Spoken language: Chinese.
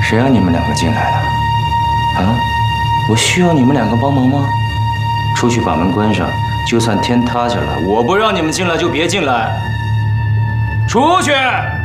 谁让你们两个进来的？啊？我需要你们两个帮忙吗？出去把门关上，就算天塌下来，我不让你们进来就别进来。出去！